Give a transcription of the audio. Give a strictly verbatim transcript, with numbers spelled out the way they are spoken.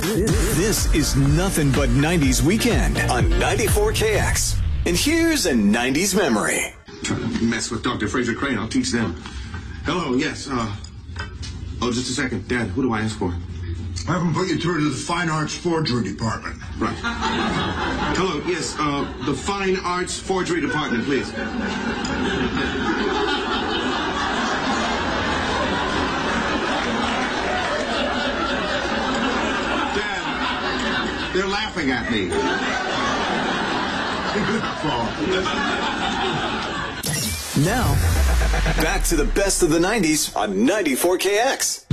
This is Nothing But nineties Weekend on ninety-four K X. And here's a nineties memory. Try to mess with Doctor Fraser Crane. I'll teach them. Hello, yes. Uh, oh, just a second. Dad, who do I ask for? Have them put you through to the Fine Arts Forgery Department. Right. Hello, yes. Uh, the Fine Arts Forgery Department, please. Dad, they're laughing at me. Now, back to the best of the nineties on ninety-four K X.